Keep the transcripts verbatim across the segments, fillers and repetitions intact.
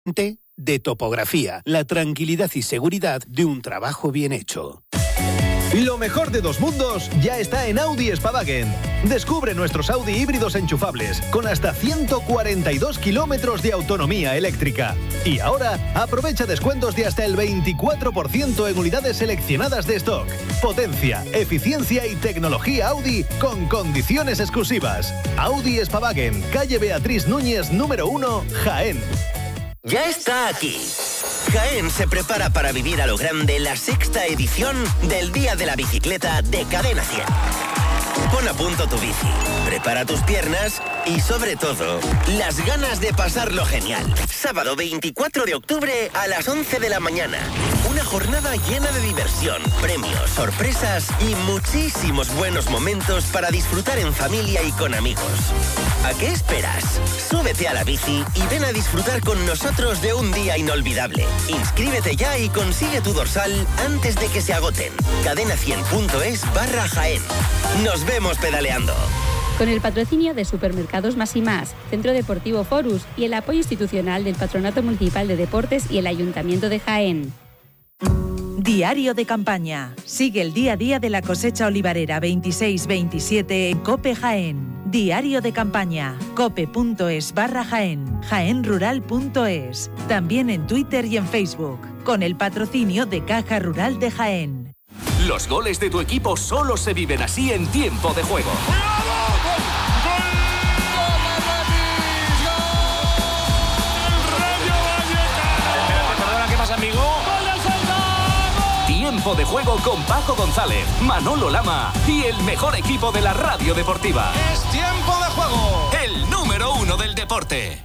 de topografía, la tranquilidad y seguridad de un trabajo bien hecho. Lo mejor de dos mundos ya está en Audi Spavagen. Descubre nuestros Audi híbridos enchufables con hasta ciento cuarenta y dos kilómetros de autonomía eléctrica. Y ahora aprovecha descuentos de hasta el veinticuatro por ciento en unidades seleccionadas de stock. Potencia, eficiencia y tecnología Audi con condiciones exclusivas. Audi Spavagen, calle Beatriz Núñez número uno, Jaén. Ya está aquí. Jaén se prepara para vivir a lo grande la sexta edición del Día de la Bicicleta de Cadena cien. Pon a punto tu bici, prepara tus piernas y, sobre todo, las ganas de pasarlo genial. Sábado veinticuatro de octubre a las once de la mañana. Una jornada llena de diversión, premios, sorpresas y muchísimos buenos momentos para disfrutar en familia y con amigos. ¿A qué esperas? Súbete a la bici y ven a disfrutar con nosotros de un día inolvidable. Inscríbete ya y consigue tu dorsal antes de que se agoten. cadena cien punto es barra Jaén. Nos vemos pedaleando. Con el patrocinio de Supermercados Más y Más, Centro Deportivo Forus y el apoyo institucional del Patronato Municipal de Deportes y el Ayuntamiento de Jaén. Diario de campaña. Sigue el día a día de la cosecha olivarera veintiséis veintisiete en COPE Jaén. Diario de campaña. cope.es barra Jaén. jaenrural punto es. También en Twitter y en Facebook. Con el patrocinio de Caja Rural de Jaén. Los goles de tu equipo solo se viven así en tiempo de juego. Perdona, ¿qué pasa, amigo? Tiempo de juego con Paco González, Manolo Lama y el mejor equipo de la radio deportiva. ¡Es tiempo de juego! El número uno del deporte.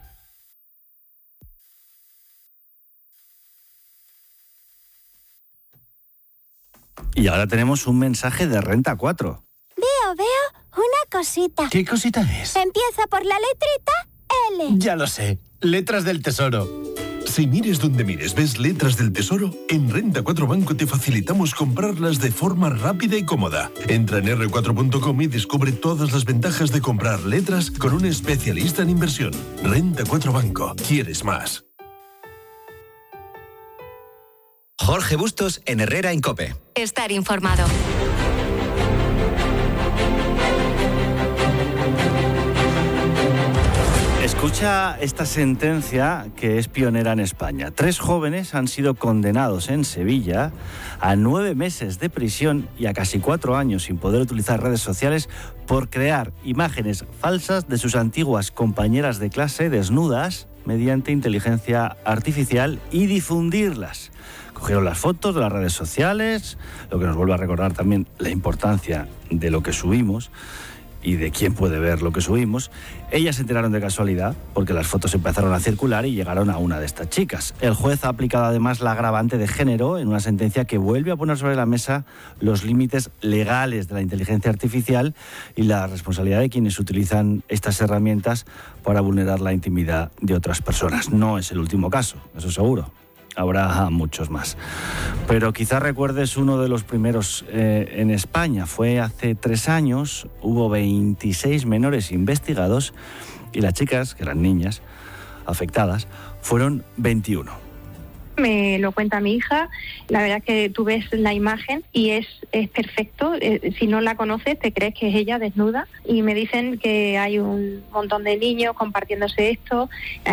Y ahora tenemos un mensaje de Renta cuatro. Veo, veo una cosita. ¿Qué cosita es? Empieza por la letrita L. Ya lo sé, letras del tesoro. Si mires donde mires, ves letras del tesoro, en Renta cuatro Banco te facilitamos comprarlas de forma rápida y cómoda. Entra en erre cuatro punto com y descubre todas las ventajas de comprar letras con un especialista en inversión. Renta cuatro Banco. ¿Quieres más? Jorge Bustos en Herrera en COPE. Estar informado. Escucha esta sentencia que es pionera en España. Tres jóvenes han sido condenados en Sevilla a nueve meses de prisión y a casi cuatro años sin poder utilizar redes sociales por crear imágenes falsas de sus antiguas compañeras de clase desnudas mediante inteligencia artificial y difundirlas. Cogieron las fotos de las redes sociales, lo que nos vuelve a recordar también la importancia de lo que subimos y de quién puede ver lo que subimos. Ellas se enteraron de casualidad porque las fotos empezaron a circular y llegaron a una de estas chicas. El juez ha aplicado además la agravante de género en una sentencia que vuelve a poner sobre la mesa los límites legales de la inteligencia artificial y la responsabilidad de quienes utilizan estas herramientas para vulnerar la intimidad de otras personas. No es el último caso, eso seguro. Habrá muchos más. Pero quizás recuerdes uno de los primeros eh, en España. Fue hace tres años, hubo veintiséis menores investigados y las chicas, que eran niñas afectadas, fueron veintiuno. Me lo cuenta mi hija, la verdad es que tú ves la imagen y es, es perfecto, eh, si no la conoces te crees que es ella desnuda y me dicen que hay un montón de niños compartiéndose esto,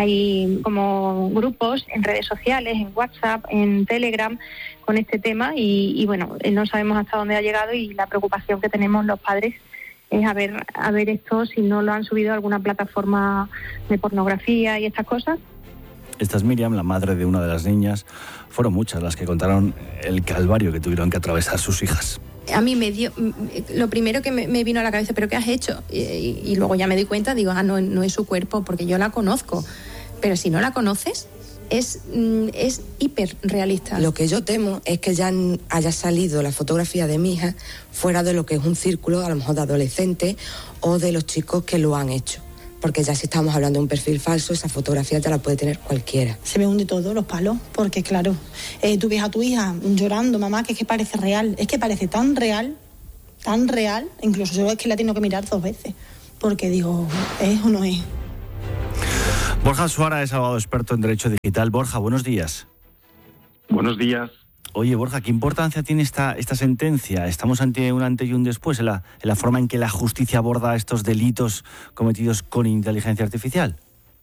hay como grupos en redes sociales, en WhatsApp, en Telegram con este tema y, y bueno, no sabemos hasta dónde ha llegado y la preocupación que tenemos los padres es a ver, a ver esto si no lo han subido a alguna plataforma de pornografía y estas cosas. Esta es Miriam, la madre de una de las niñas. Fueron muchas las que contaron el calvario que tuvieron que atravesar sus hijas. A mí me dio, lo primero que me, me vino a la cabeza, ¿pero qué has hecho? Y, y luego ya me di cuenta, digo, ah, no, no es su cuerpo, porque yo la conozco. Pero si no la conoces, es, es hiperrealista. Lo que yo temo es que ya haya salido la fotografía de mi hija fuera de lo que es un círculo, a lo mejor de adolescentes o de los chicos que lo han hecho. Porque ya si estamos hablando de un perfil falso, esa fotografía ya la puede tener cualquiera. Se me hunde todo, los palos, porque claro, eh, tú ves a tu hija llorando, mamá, que es que parece real, es que parece tan real, tan real, incluso yo es que la tengo que mirar dos veces, porque digo, ¿es o no es? Borja Suara es abogado experto en Derecho Digital. Borja, buenos días. Buenos días. Oye, Borja, ¿qué importancia tiene esta, esta sentencia? ¿Estamos ante un antes y un después en la, en la forma en que la justicia aborda estos delitos cometidos con inteligencia artificial?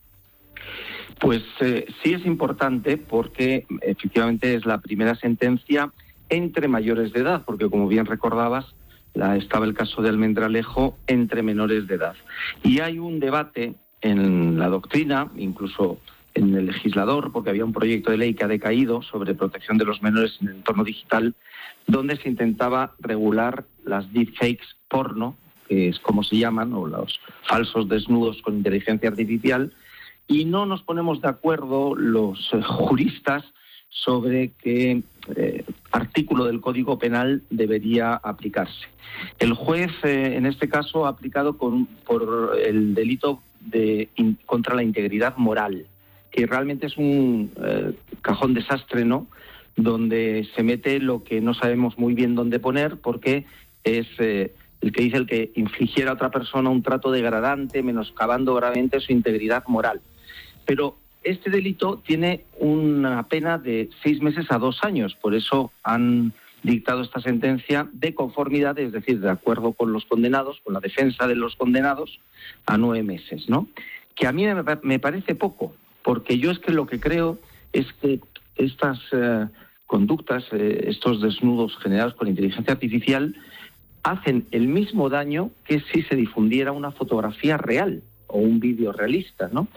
Pues eh, sí es importante porque efectivamente es la primera sentencia entre mayores de edad, porque como bien recordabas, la, estaba el caso de Almendralejo entre menores de edad. Y hay un debate en la doctrina, incluso en el legislador, porque había un proyecto de ley que ha decaído sobre protección de los menores en el entorno digital, donde se intentaba regular las deepfakes porno, que es como se llaman, o los falsos desnudos con inteligencia artificial, y no nos ponemos de acuerdo los eh, juristas sobre qué eh, artículo del Código Penal debería aplicarse. El juez, eh, en este caso, ha aplicado con, por el delito de in, contra la integridad moral, que realmente es un eh, cajón desastre, ¿no?, donde se mete lo que no sabemos muy bien dónde poner, porque es eh, el que dice el que infligiera a otra persona un trato degradante, menoscabando gravemente su integridad moral. Pero este delito tiene una pena de seis meses a dos años, por eso han dictado esta sentencia de conformidad, es decir, de acuerdo con los condenados, con la defensa de los condenados, a nueve meses, ¿no? Que a mí me, me parece poco, porque yo es que lo que creo es que estas eh, conductas, eh, estos desnudos generados con inteligencia artificial, hacen el mismo daño que si se difundiera una fotografía real o un vídeo realista, ¿no?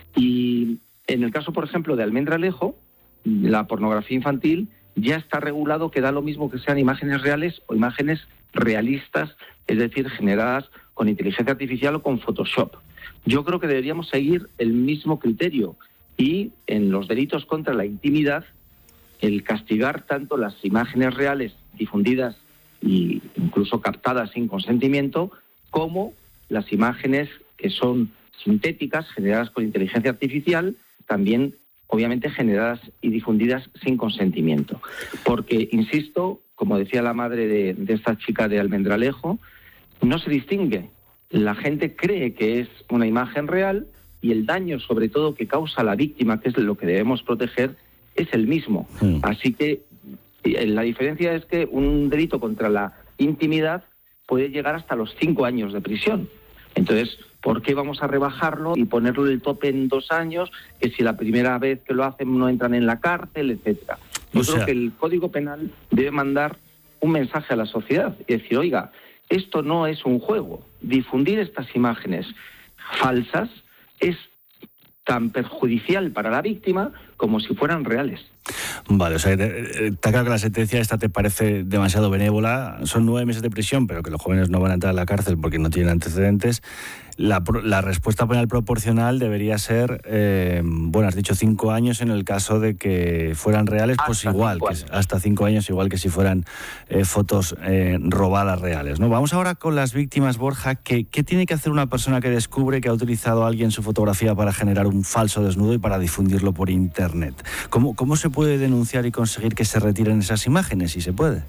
Y en el caso, por ejemplo, de Almendralejo, la pornografía infantil ya está regulado que da lo mismo que sean imágenes reales o imágenes realistas, es decir, generadas con inteligencia artificial o con Photoshop. Yo creo que deberíamos seguir el mismo criterio y en los delitos contra la intimidad, el castigar tanto las imágenes reales difundidas e incluso captadas sin consentimiento, como las imágenes que son sintéticas, generadas con inteligencia artificial, también obviamente generadas y difundidas sin consentimiento. Porque, insisto, como decía la madre de, de esta chica de Almendralejo, no se distingue. La gente cree que es una imagen real y el daño, sobre todo, que causa a la víctima, que es lo que debemos proteger, es el mismo. Mm. Así que la diferencia es que un delito contra la intimidad puede llegar hasta los cinco años de prisión. Entonces, ¿por qué vamos a rebajarlo y ponerlo el tope en dos años, que si la primera vez que lo hacen no entran en la cárcel, etcétera? Yo o creo sea... que el Código Penal debe mandar un mensaje a la sociedad y decir, oiga, esto no es un juego. Difundir estas imágenes falsas es tan perjudicial para la víctima como si fueran reales. Vale, o sea, está claro que la sentencia esta te parece demasiado benévola. Son nueve meses de prisión, pero que los jóvenes no van a entrar a la cárcel porque no tienen antecedentes. La, la respuesta penal proporcional debería ser, eh, bueno, has dicho cinco años en el caso de que fueran reales, pues hasta igual, cinco que, hasta cinco años, igual que si fueran eh, fotos eh, robadas reales, ¿no? Vamos ahora con las víctimas, Borja. ¿Qué, ¿Qué tiene que hacer una persona que descubre que ha utilizado a alguien su fotografía para generar un falso desnudo y para difundirlo por internet? ¿Cómo, cómo se puede denunciar y conseguir que se retiren esas imágenes, si se puede?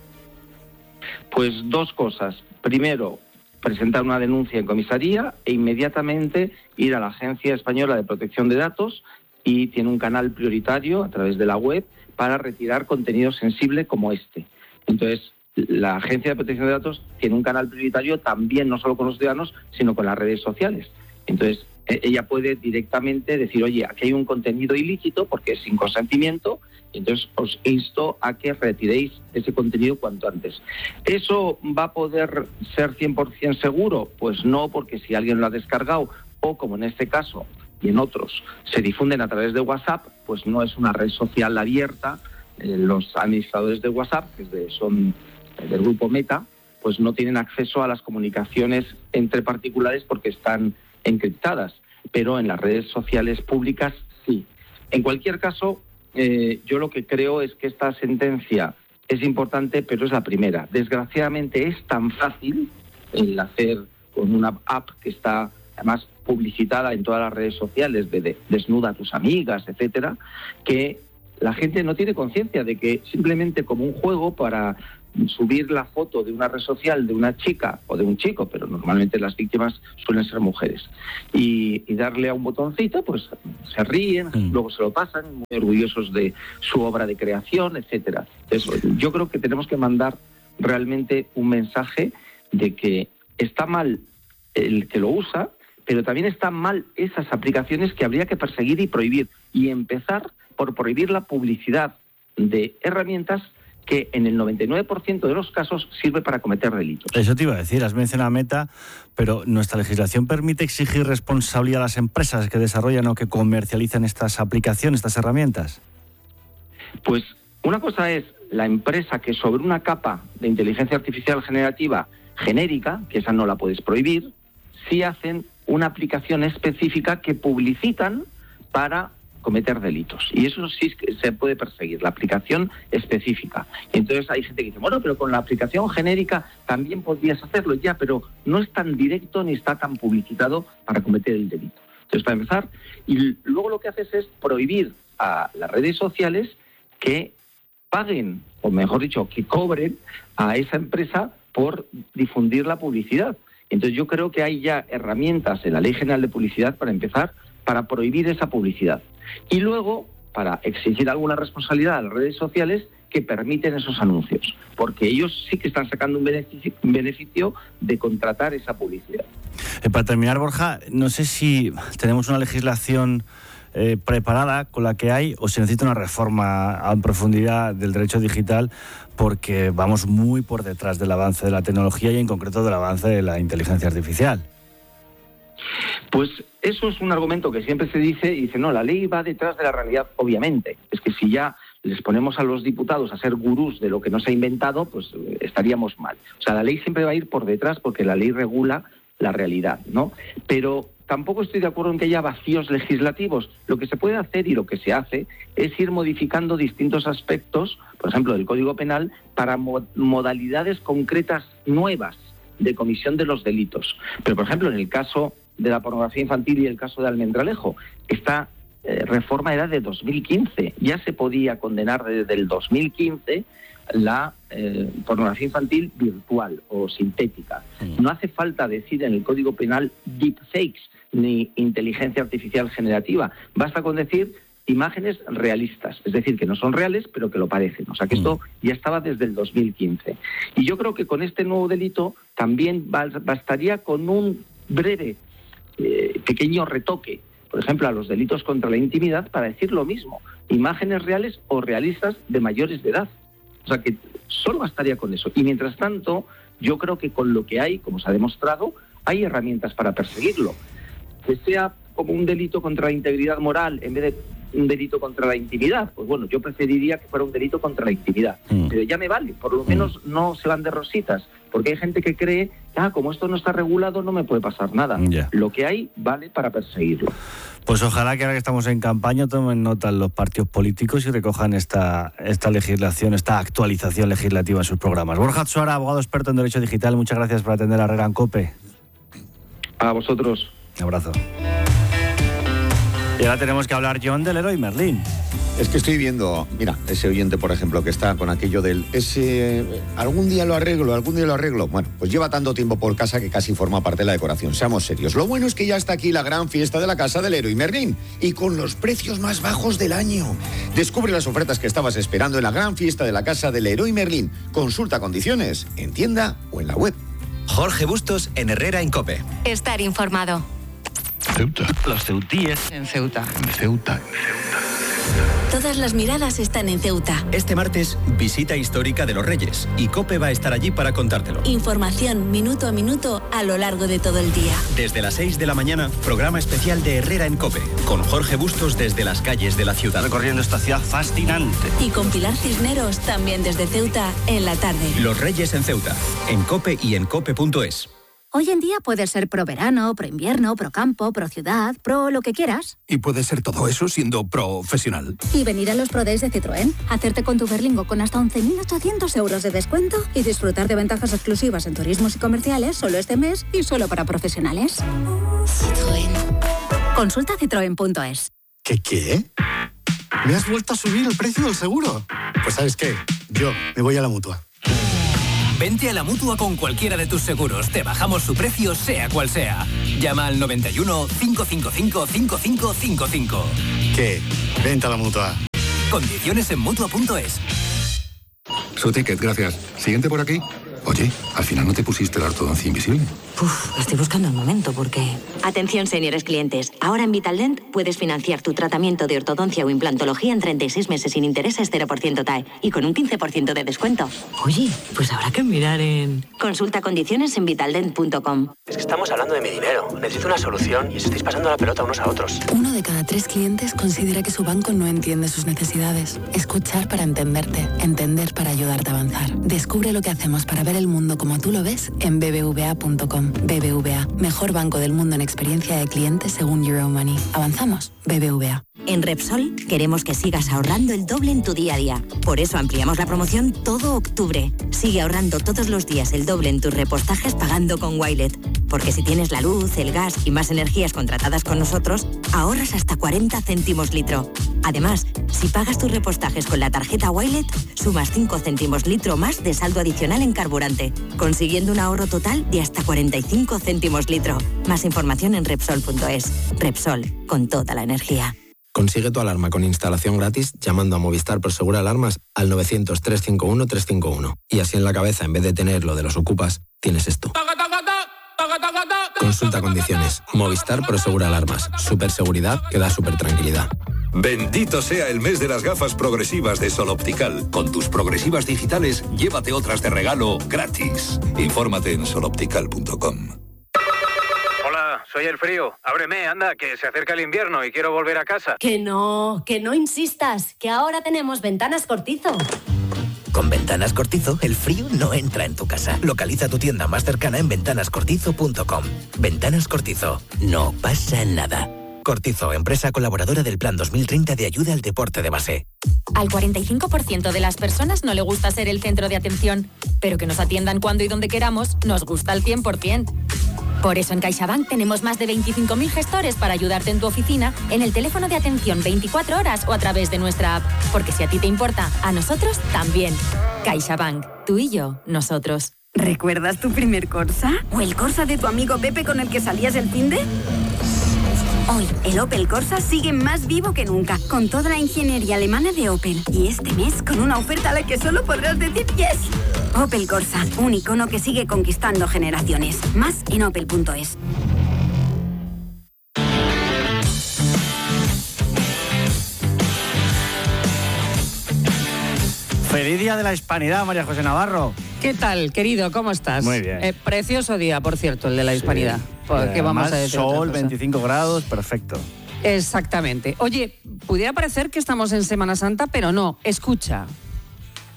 Pues dos cosas. Primero, presentar una denuncia en comisaría e inmediatamente ir a la Agencia Española de Protección de Datos, y tiene un canal prioritario a través de la web para retirar contenido sensible como este. Entonces, la Agencia de Protección de Datos tiene un canal prioritario también, no solo con los ciudadanos, sino con las redes sociales. Entonces, ella puede directamente decir, oye, aquí hay un contenido ilícito porque es sin consentimiento, entonces os insto a que retiréis ese contenido cuanto antes. ¿Eso va a poder ser cien por ciento seguro? Pues no, porque si alguien lo ha descargado, o como en este caso y en otros, se difunden a través de WhatsApp, pues no es una red social abierta. Eh, los administradores de WhatsApp, que son del grupo Meta, pues no tienen acceso a las comunicaciones entre particulares porque están encriptadas, pero en las redes sociales públicas sí. En cualquier caso, eh, yo lo que creo es que esta sentencia es importante, pero es la primera. Desgraciadamente es tan fácil el hacer con una app que está además publicitada en todas las redes sociales, de, de desnuda a tus amigas, etcétera, que la gente no tiene conciencia de que simplemente como un juego para subir la foto de una red social de una chica o de un chico, pero normalmente las víctimas suelen ser mujeres, y, y darle a un botoncito, pues se ríen, mm. luego se lo pasan, muy orgullosos de su obra de creación, etcétera. Entonces, yo creo que tenemos que mandar realmente un mensaje de que está mal el que lo usa, pero también están mal esas aplicaciones que habría que perseguir y prohibir, y empezar por prohibir la publicidad de herramientas que en el noventa y nueve por ciento de los casos sirve para cometer delitos. Eso te iba a decir, has mencionado Meta, pero ¿nuestra legislación permite exigir responsabilidad a las empresas que desarrollan o que comercializan estas aplicaciones, estas herramientas? Pues una cosa es la empresa que sobre una capa de inteligencia artificial generativa genérica, que esa no la puedes prohibir, sí hacen una aplicación específica que publicitan para cometer delitos. Y eso sí se puede perseguir, la aplicación específica. Y entonces hay gente que dice, bueno, pero con la aplicación genérica también podrías hacerlo, ya, pero no es tan directo ni está tan publicitado para cometer el delito. Entonces, para empezar, y luego lo que haces es prohibir a las redes sociales que paguen, o mejor dicho, que cobren a esa empresa por difundir la publicidad. Entonces yo creo que hay ya herramientas en la Ley General de Publicidad para empezar, para prohibir esa publicidad. Y luego, para exigir alguna responsabilidad a las redes sociales que permiten esos anuncios, porque ellos sí que están sacando un beneficio, un beneficio de contratar esa publicidad. Eh, para terminar, Borja, no sé si tenemos una legislación eh, preparada con la que hay, o se necesita una reforma en profundidad del derecho digital, porque vamos muy por detrás del avance de la tecnología y en concreto del avance de la inteligencia artificial. Pues eso es un argumento que siempre se dice, y dice, no, la ley va detrás de la realidad, obviamente. Es que si ya les ponemos a los diputados a ser gurús de lo que no se ha inventado, pues estaríamos mal. O sea, la ley siempre va a ir por detrás porque la ley regula la realidad, ¿no? Pero tampoco estoy de acuerdo en que haya vacíos legislativos. Lo que se puede hacer y lo que se hace es ir modificando distintos aspectos, por ejemplo, del Código Penal, para mo- modalidades concretas nuevas de comisión de los delitos. Pero, por ejemplo, en el caso de la pornografía infantil y el caso de Almendralejo, esta eh, reforma era de dos mil quince. Ya se podía condenar desde el dos mil quince la eh, pornografía infantil virtual o sintética. No hace falta decir en el Código Penal deepfakes ni inteligencia artificial generativa. Basta con decir imágenes realistas, es decir, que no son reales, pero que lo parecen. O sea, que esto ya estaba desde el dos mil quince. Y yo creo que con este nuevo delito también bastaría con un breve, eh, pequeño retoque, por ejemplo, a los delitos contra la intimidad, para decir lo mismo, imágenes reales o realistas de mayores de edad. O sea, que solo bastaría con eso. Y mientras tanto, yo creo que con lo que hay, como se ha demostrado, hay herramientas para perseguirlo. Que sea como un delito contra la integridad moral en vez de un delito contra la intimidad, pues bueno, yo preferiría que fuera un delito contra la intimidad. Mm. Pero ya me vale, por lo menos mm. no se van de rositas, porque hay gente que cree, ah, como esto no está regulado, no me puede pasar nada. Yeah. Lo que hay vale para perseguirlo. Pues ojalá que ahora que estamos en campaña tomen nota los partidos políticos y recojan esta, esta legislación, esta actualización legislativa en sus programas. Borja Atsuara, abogado experto en Derecho Digital, muchas gracias por atender a Herrera en COPE. A vosotros. Un abrazo. Y ahora tenemos que hablar, John, del Leroy Merlin. Es que estoy viendo, mira, ese oyente, por ejemplo, que está con aquello del, ese, algún día lo arreglo, algún día lo arreglo. Bueno, pues lleva tanto tiempo por casa que casi forma parte de la decoración. Seamos serios. Lo bueno es que ya está aquí la gran fiesta de la casa del Leroy Merlin y con los precios más bajos del año. Descubre las ofertas que estabas esperando en la gran fiesta de la casa del Leroy Merlin. Consulta condiciones en tienda o en la web. Jorge Bustos en Herrera en COPE. Estar informado. Ceuta. Los ceutíes. En Ceuta. En Ceuta. En Ceuta. Todas las miradas están en Ceuta. Este martes, visita histórica de los Reyes y COPE va a estar allí para contártelo. Información minuto a minuto a lo largo de todo el día. Desde las seis de la mañana, programa especial de Herrera en COPE, con Jorge Bustos desde las calles de la ciudad. Recorriendo esta ciudad fascinante. Y con Pilar Cisneros también desde Ceuta en la tarde. Los Reyes en Ceuta, en COPE y en cope punto es. Hoy en día puedes ser pro verano, pro invierno, pro campo, pro ciudad, pro lo que quieras. Y puedes ser todo eso siendo profesional. Y venir a los Pro Days de Citroën, hacerte con tu Berlingo con hasta once mil ochocientos euros de descuento y disfrutar de ventajas exclusivas en turismos y comerciales solo este mes y solo para profesionales. Citroën. Consulta citroen punto es. ¿Qué qué? ¿Me has vuelto a subir el precio del seguro? Pues ¿sabes qué? Yo me voy a la Mutua. Vente a la Mutua con cualquiera de tus seguros. Te bajamos su precio, sea cual sea. Llama al noventa y uno, cinco cinco cinco, cinco cinco cinco cinco. ¿Qué? Vente a la Mutua. Condiciones en Mutua punto es. Su ticket, gracias. Siguiente por aquí. Oye, al final no te pusiste la ortodoncia invisible. Uf, estoy buscando el momento porque... Atención, señores clientes. Ahora en Vitaldent puedes financiar tu tratamiento de ortodoncia o implantología en treinta y seis meses sin intereses, cero por ciento T A E y con un quince por ciento de descuento. Oye, pues habrá que mirar en... Consulta condiciones en vitaldent punto com. Es que estamos hablando de mi dinero. Necesito una solución y os estáis pasando la pelota unos a otros. Uno de cada tres clientes considera que su banco no entiende sus necesidades. Escuchar para entenderte. Entender para ayudarte a avanzar. Descubre lo que hacemos para ver el mundo como tú lo ves en b b v a punto com. B B V A, mejor banco del mundo en experiencia de clientes según Euromoney. ¿Avanzamos? B B V A. En Repsol queremos que sigas ahorrando el doble en tu día a día. Por eso ampliamos la promoción todo octubre. Sigue ahorrando todos los días el doble en tus repostajes pagando con Wilet. Porque si tienes la luz, el gas y más energías contratadas con nosotros, ahorras hasta cuarenta céntimos litro. Además, si pagas tus repostajes con la tarjeta Wilet, sumas cinco céntimos litro más de saldo adicional en carburante, consiguiendo un ahorro total de hasta cuarenta y cinco céntimos litro. Más información en Repsol punto es. Repsol, con toda la energía. Consigue tu alarma con instalación gratis llamando a Movistar Prosegur Alarmas al novecientos, trescientos cincuenta y uno, trescientos cincuenta y uno. Y así en la cabeza, en vez de tener lo de los ocupas, tienes esto. Consulta condiciones. Movistar Prosegur Alarmas. Super seguridad que da super tranquilidad. Bendito sea el mes de las gafas progresivas de Sol Optical. Con tus progresivas digitales, llévate otras de regalo gratis. Infórmate en sol optical punto com. Hola, soy el frío. Ábreme, anda, que se acerca el invierno y quiero volver a casa. Que no, que no insistas, que ahora tenemos Ventanas Cortizo. Con Ventanas Cortizo, el frío no entra en tu casa. Localiza tu tienda más cercana en ventanas cortizo punto com. Ventanas Cortizo, no pasa nada. Cortizo, empresa colaboradora del Plan dos mil treinta de ayuda al deporte de base. Al cuarenta y cinco por ciento de las personas no le gusta ser el centro de atención, pero que nos atiendan cuando y donde queramos nos gusta al cien por ciento. Por eso en CaixaBank tenemos más de veinticinco mil gestores para ayudarte en tu oficina, en el teléfono de atención veinticuatro horas o a través de nuestra app. Porque si a ti te importa, a nosotros también. CaixaBank, tú y yo, nosotros. ¿Recuerdas tu primer Corsa? ¿O el Corsa de tu amigo Pepe con el que salías el finde? Hoy, el Opel Corsa sigue más vivo que nunca, con toda la ingeniería alemana de Opel. Y este mes, con una oferta a la que solo podrás decir yes. Opel Corsa, un icono que sigue conquistando generaciones. Más en opel punto es. Feliz Día de la Hispanidad, María José Navarro. ¿Qué tal, querido? ¿Cómo estás? Muy bien. Eh, precioso día, por cierto, el de la Hispanidad. Sí. ¿Por qué vamos a decir sol, veinticinco grados, perfecto. Exactamente. Oye, pudiera parecer que estamos en Semana Santa, pero no. Escucha.